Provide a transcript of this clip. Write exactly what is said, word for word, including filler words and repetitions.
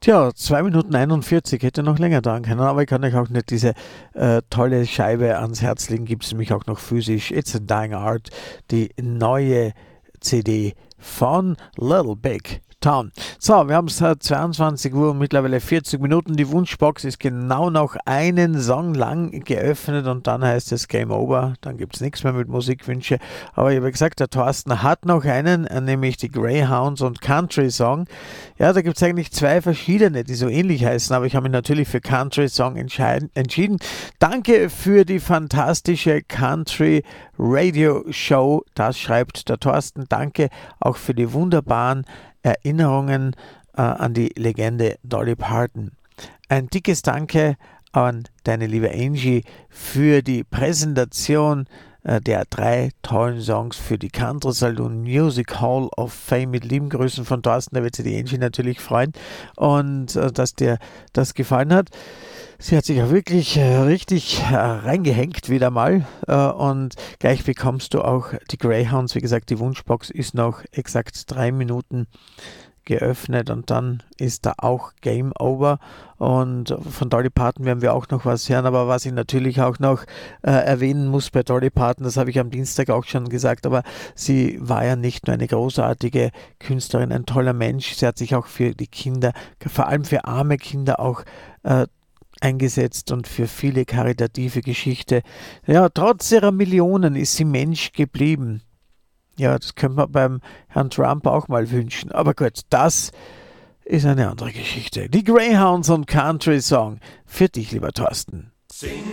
Tja, zwei Minuten einundvierzig hätte noch länger dauern können, aber ich kann euch auch nicht diese äh, tolle Scheibe ans Herz legen, gibt es nämlich auch noch physisch. It's a Dying Art, die neue C D von Little Big Town. So, wir haben es zweiundzwanzig Uhr und mittlerweile vierzig Minuten. Die Wunschbox ist genau noch einen Song lang geöffnet und dann heißt es Game Over. Dann gibt es nichts mehr mit Musikwünsche. Aber ich habe gesagt, der Thorsten hat noch einen, nämlich die Greyhounds und Country Song. Ja, da gibt es eigentlich zwei verschiedene, die so ähnlich heißen, aber ich habe mich natürlich für Country Song entschieden. Danke für die fantastische Country Radio Show. Das schreibt der Thorsten. Danke auch für die wunderbaren Erinnerungen äh, an die Legende Dolly Parton. Ein dickes Danke an deine liebe Angie für die Präsentation äh, der drei tollen Songs für die Country Saloon Music Hall of Fame. Mit lieben Grüßen von Thorsten, da wird sich die Angie natürlich freuen und äh, dass dir das gefallen hat. Sie hat sich ja wirklich äh, richtig äh, reingehängt wieder mal äh, und gleich bekommst du auch die Greyhounds. Wie gesagt, die Wunschbox ist noch exakt drei Minuten geöffnet und dann ist da auch Game Over und von Dolly Parton werden wir auch noch was hören, aber was ich natürlich auch noch äh, erwähnen muss bei Dolly Parton, das habe ich am Dienstag auch schon gesagt, aber sie war ja nicht nur eine großartige Künstlerin, ein toller Mensch, sie hat sich auch für die Kinder, vor allem für arme Kinder auch äh, eingesetzt und für viele karitative Geschichte. Ja, trotz ihrer Millionen ist sie Mensch geblieben. Ja, das können wir beim Herrn Trump auch mal wünschen. Aber gut, das ist eine andere Geschichte. Die Greyhounds und Country Song. Für dich, lieber Thorsten. Sing.